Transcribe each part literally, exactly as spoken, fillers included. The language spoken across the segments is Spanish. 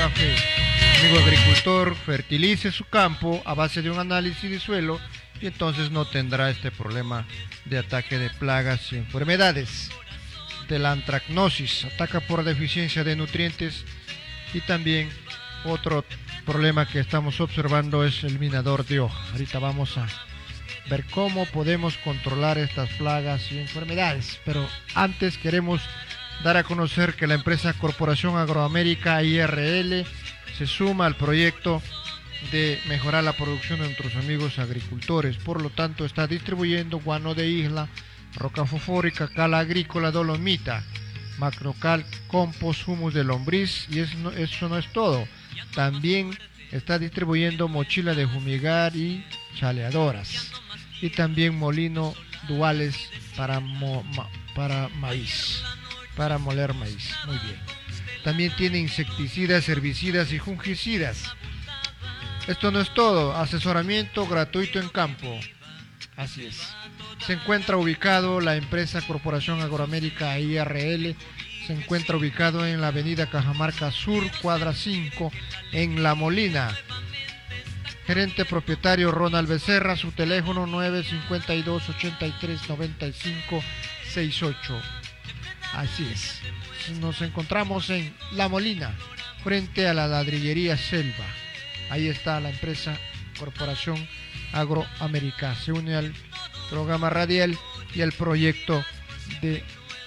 café. Amigo agricultor, fertilice su campo a base de un análisis de suelo y entonces no tendrá este problema de ataque de plagas y enfermedades. De la antracnosis, ataca por deficiencia de nutrientes, y también otro problema que estamos observando es el minador de hoja. Ahorita vamos a ver cómo podemos controlar estas plagas y enfermedades, pero antes queremos dar a conocer que la empresa Corporación Agroamérica I R L se suma al proyecto de mejorar la producción de nuestros amigos agricultores. Por lo tanto, está distribuyendo guano de isla, roca fosfórica, cal agrícola, dolomita, macrocal, compost, humus de lombriz, y eso no, eso no es todo. También está distribuyendo mochila de fumigar y chaleadoras, y también molino duales para, mo, ma, para maíz, para moler maíz. Muy bien. También tiene insecticidas, herbicidas y fungicidas. Esto no es todo, asesoramiento gratuito en campo. Así es. Se encuentra ubicado la empresa Corporación Agroamérica I R L, se encuentra ubicado en la avenida Cajamarca Sur, cuadra cinco, en La Molina. Gerente propietario Ronald Becerra, su teléfono nueve cinco dos, ochenta y tres, noventa y cinco, sesenta y ocho. Así es. Nos encontramos en La Molina, frente a la ladrillería Selva. Ahí está la empresa Corporación Agroamérica. Se une al programa radial y al proyecto de,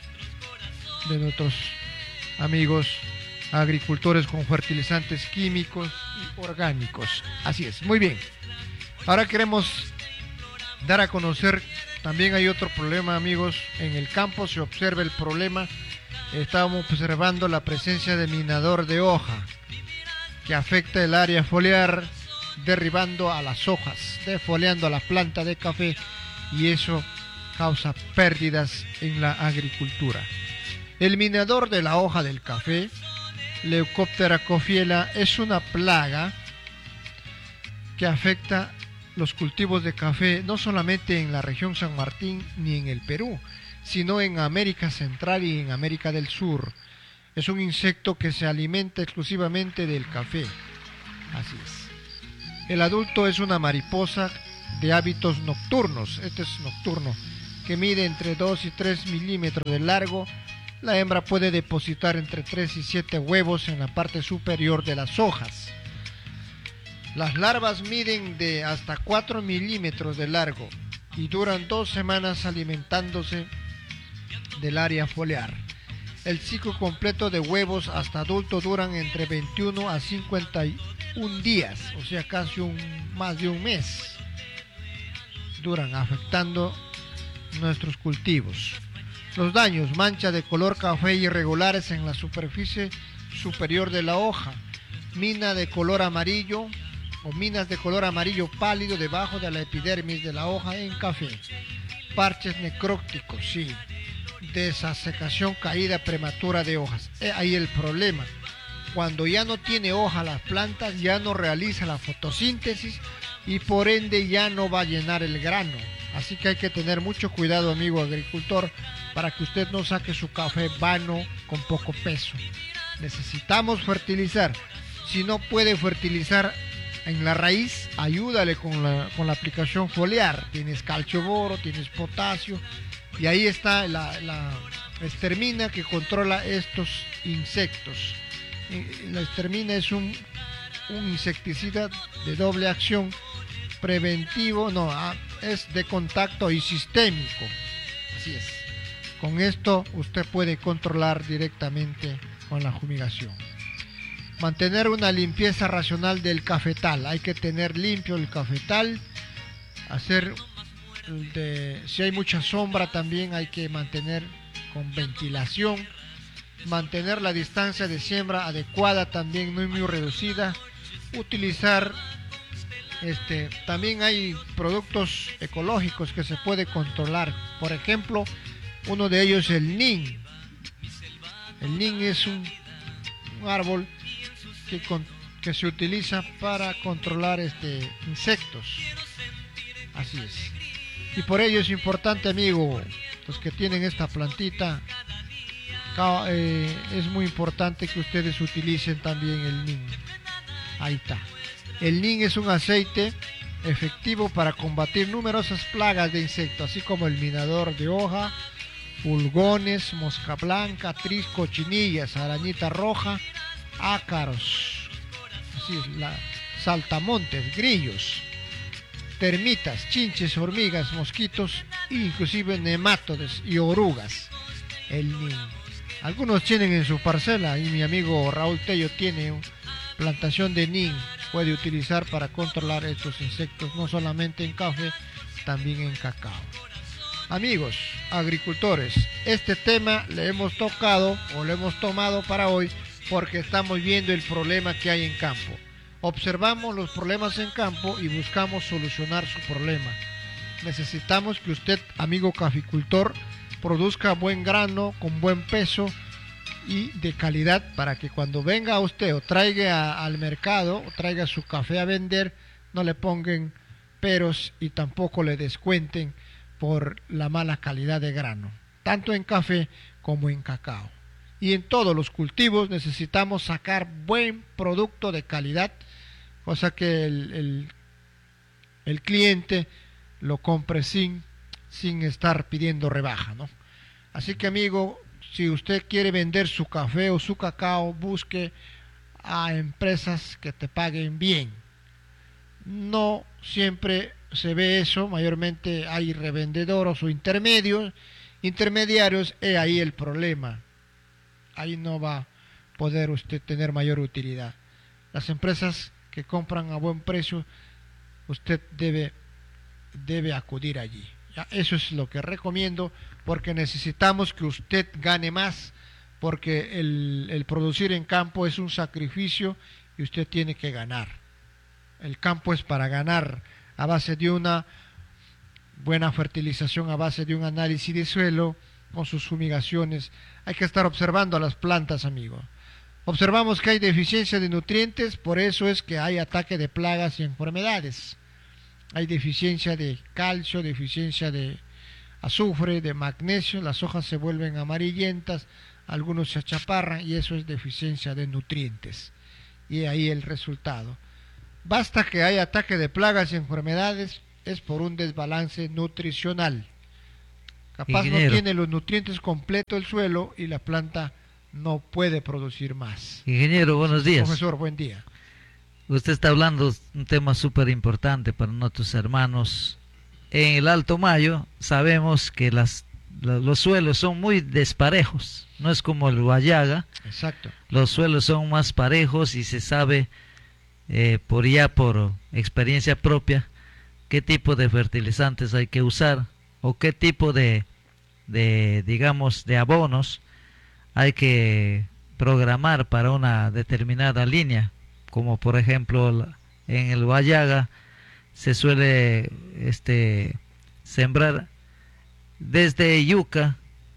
de nuestros amigos agricultores con fertilizantes químicos y orgánicos. Así es, muy bien. Ahora queremos dar a conocer, también hay otro problema, amigos. En el campo se observa el problema. Estamos observando la presencia de minador de hoja que afecta el área foliar, derribando a las hojas, defoliando a la planta de café, y eso causa pérdidas en la agricultura. El minador de la hoja del café, Leucoptera cofiela, es una plaga que afecta los cultivos de café no solamente en la región San Martín ni en el Perú, sino en América Central y en América del Sur. Es un insecto que se alimenta exclusivamente del café. Así es. El adulto es una mariposa de hábitos nocturnos, este es nocturno, que mide entre dos y tres milímetros de largo. La hembra puede depositar entre tres y siete huevos en la parte superior de las hojas. Las larvas miden de hasta cuatro milímetros de largo y duran dos semanas alimentándose del área foliar. El ciclo completo de huevos hasta adulto duran entre veintiuno a cincuenta y un días, o sea, casi un, más de un mes. Duran afectando nuestros cultivos. Los daños: mancha de color café irregulares en la superficie superior de la hoja, mina de color amarillo o minas de color amarillo pálido debajo de la epidermis de la hoja en café, parches necróticos, sí, desasecación, caída prematura de hojas. Eh, ahí el problema. Cuando ya no tiene hoja las plantas, ya no realiza la fotosíntesis y por ende ya no va a llenar el grano. Así que hay que tener mucho cuidado, amigo agricultor, para que usted no saque su café vano con poco peso. Necesitamos fertilizar. Si no puede fertilizar en la raíz, ayúdale con la, con la aplicación foliar. Tienes calcio, boro, tienes potasio, y ahí está la, la estermina que controla estos insectos. La estermina es un, un insecticida de doble acción, preventivo, no, es de contacto y sistémico. Así es. Con esto usted puede controlar directamente con la fumigación. Mantener una limpieza racional del cafetal. Hay que tener limpio el cafetal. Hacer de, si hay mucha sombra, también hay que mantener con ventilación. Mantener la distancia de siembra adecuada, también no muy reducida. Utilizar este, también hay productos ecológicos que se puede controlar. Por ejemplo, uno de ellos es el nin. El nin es un, un árbol que, con, que se utiliza para controlar este, insectos. Así es. Y por ello es importante, amigo, los que tienen esta plantita, eh, es muy importante que ustedes utilicen también el Neem. Ahí está. El Neem es un aceite efectivo para combatir numerosas plagas de insectos, así como el minador de hoja, pulgones, mosca blanca, tris, cochinillas, arañita roja, ácaros, así es, la, saltamontes, grillos, termitas, chinches, hormigas, mosquitos, inclusive nematodes y orugas. El Neem. Algunos tienen en su parcela, y mi amigo Raúl Tello tiene una plantación de Neem. Puede utilizar para controlar estos insectos, no solamente en café, también en cacao. Amigos agricultores, este tema le hemos tocado o lo hemos tomado para hoy porque estamos viendo el problema que hay en campo. Observamos los problemas en campo y buscamos solucionar su problema. Necesitamos que usted, amigo caficultor, produzca buen grano, con buen peso y de calidad, para que cuando venga usted o traiga a, al mercado o traiga su café a vender, no le pongan peros y tampoco le descuenten por la mala calidad de grano, tanto en café como en cacao. Y en todos los cultivos necesitamos sacar buen producto de calidad, cosa que el, el, el cliente lo compre sin, sin estar pidiendo rebaja, ¿no? Así que, amigo, si usted quiere vender su café o su cacao, busque a empresas que te paguen bien. No siempre se ve eso, mayormente hay revendedores o intermedios, intermediarios, es ahí el problema. Ahí no va a poder usted tener mayor utilidad. Las empresas que compran a buen precio, usted debe, debe acudir allí. Ya, eso es lo que recomiendo, porque necesitamos que usted gane más, porque el, el producir en campo es un sacrificio y usted tiene que ganar. El campo es para ganar a base de una buena fertilización, a base de un análisis de suelo, con sus fumigaciones. Hay que estar observando a las plantas, amigo. Observamos que hay deficiencia de nutrientes, por eso es que hay ataque de plagas y enfermedades. Hay deficiencia de calcio, deficiencia de azufre, de magnesio, las hojas se vuelven amarillentas, algunos se achaparran y eso es deficiencia de nutrientes. Y ahí el resultado. Basta que haya ataque de plagas y enfermedades, es por un desbalance nutricional. Capaz Ingeniero. No tiene los nutrientes completos el suelo y la planta no puede producir más. Ingeniero, buenos días. Profesor, buen día. Usted está hablando de un tema súper importante para nuestros hermanos. En el Alto Mayo sabemos que las, los suelos son muy desparejos, no es como el Huallaga. Exacto. Los suelos son más parejos y se sabe eh, por ya por experiencia propia qué tipo de fertilizantes hay que usar o qué tipo de, de digamos, de abonos hay que programar para una determinada línea, como por ejemplo en el Huallaga se suele este sembrar desde yuca,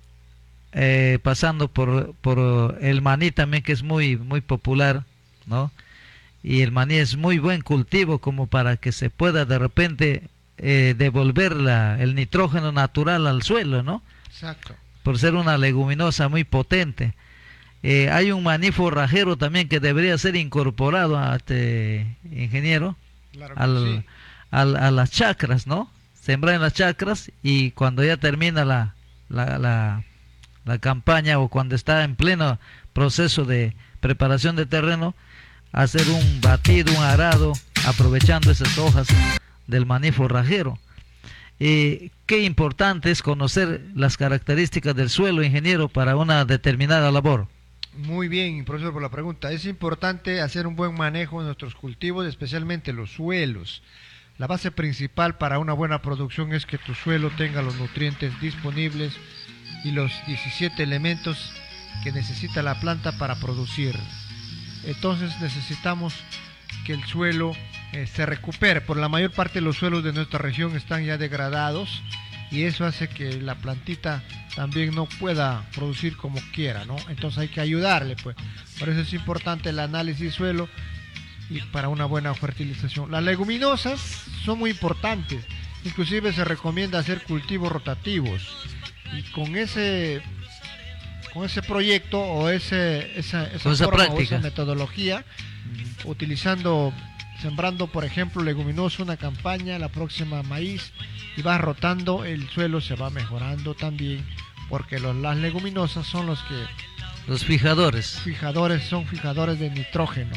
eh, pasando por, por el maní también, que es muy muy popular, ¿no? Y el maní es muy buen cultivo como para que se pueda de repente eh, devolver la, el nitrógeno natural al suelo, ¿no? Exacto. Por ser una leguminosa muy potente. Eh, hay un maní forrajero también que debería ser incorporado a este ingeniero, claro que al, sí. al, a las chacras, ¿no? Sembrar en las chacras y cuando ya termina la, la, la, la campaña o cuando está en pleno proceso de preparación de terreno, hacer un batido, un arado, aprovechando esas hojas del maní forrajero. Eh, qué importante es conocer las características del suelo, ingeniero, para una determinada labor. Muy bien, profesor, por la pregunta. Es importante hacer un buen manejo de nuestros cultivos, especialmente los suelos. La base principal para una buena producción es que tu suelo tenga los nutrientes disponibles y los diecisiete elementos que necesita la planta para producir. Entonces necesitamos que el suelo eh, se recupere. Por la mayor parte de los suelos de nuestra región están ya degradados y eso hace que la plantita también no pueda producir como quiera, ¿no? Entonces hay que ayudarle, pues. Por eso es importante el análisis de suelo y para una buena fertilización. Las leguminosas son muy importantes, inclusive se recomienda hacer cultivos rotativos y con ese con ese proyecto o ese, esa, esa, Con esa forma o práctica. esa metodología, utilizando, sembrando por ejemplo leguminosa una campaña, la próxima maíz, y vas rotando, el suelo se va mejorando también, porque los, las leguminosas son los que Los fijadores. fijadores, son fijadores de nitrógeno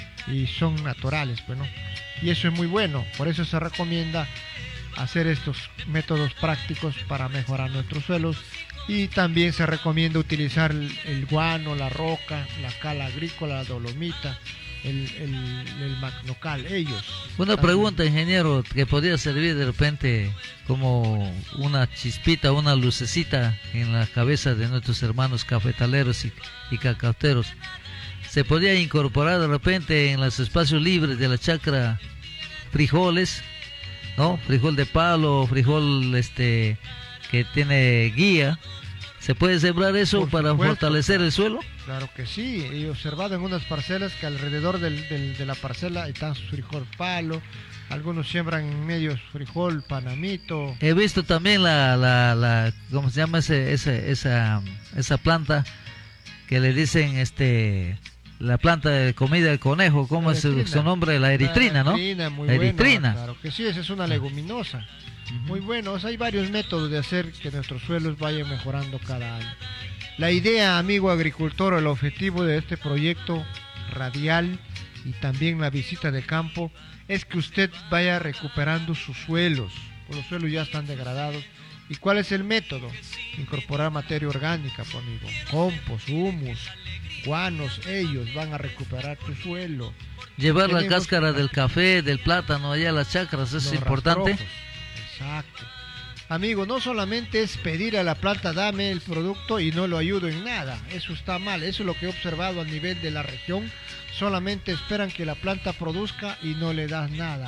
y son naturales, bueno, y eso es muy bueno, por eso se recomienda hacer estos métodos prácticos para mejorar nuestros suelos. Y también se recomienda utilizar el, el guano, la roca, la cal agrícola, la dolomita, el, el, el magnocal, ellos. Una también. pregunta, ingeniero, que podría servir de repente como una chispita, una lucecita en la cabeza de nuestros hermanos cafetaleros y, y cacauteros. ¿Se podría incorporar de repente en los espacios libres de la chacra frijoles, ¿no? Frijol de palo, frijol este que tiene guía? ¿Se puede sembrar eso Por para supuesto, fortalecer el suelo? Claro que sí, he observado en unas parcelas que alrededor del, del, de la parcela están su frijol palo, algunos siembran en medio frijol panamito. He visto también la, la, la ¿cómo se llama ese, ese, esa, esa planta que le dicen este la planta de comida del conejo? ¿Cómo es su, su nombre? La eritrina, ¿no? La eritrina, muy La bueno, eritrina. claro que sí, esa es una leguminosa. Muy buenos, hay varios métodos de hacer que nuestros suelos vayan mejorando cada año. La idea, amigo agricultor, el objetivo de este proyecto radial y también la visita de campo es que usted vaya recuperando sus suelos, pues los suelos ya están degradados. ¿Y cuál es el método? Incorporar materia orgánica, pues, amigo, compost, humus, guanos, ellos van a recuperar tu suelo. Llevar la Tenemos cáscara del café, del plátano allá a las chacras, eso es los importante. rastrojos. Exacto. Amigo, no solamente es pedir a la planta dame el producto y no lo ayudo en nada, eso está mal, eso es lo que he observado a nivel de la región, solamente esperan que la planta produzca y no le das nada.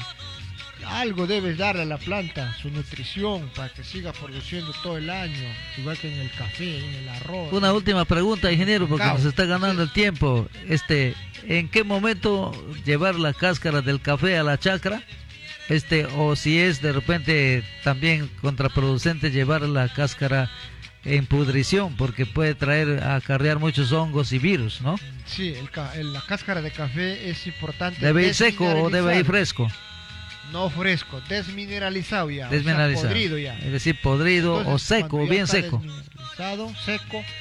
Algo debes darle a la planta, su nutrición, para que siga produciendo todo el año, igual que en el café, en el arroz. Una última pregunta, ingeniero, porque Cacao. nos está ganando el tiempo. Este, ¿en qué momento llevar la cáscara del café a la chacra? Este, o si es de repente también contraproducente llevar la cáscara en pudrición, porque puede traer, acarrear muchos hongos y virus, ¿no? Sí, el, ca- el- la cáscara de café es importante. ¿Debe ir seco o debe ir desmineralizar. fresco? No fresco, desmineralizado ya, o sea, Desmineralizado. podrido ya. Es decir, podrido o Entonces, seco, cuando ya bien está seco. desmineralizado, seco,